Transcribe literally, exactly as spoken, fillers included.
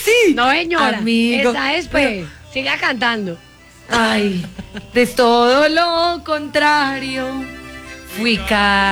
sí. No, señora. Amigo. Esa es, pues. Siga cantando. Ay, de todo lo contrario, fui ca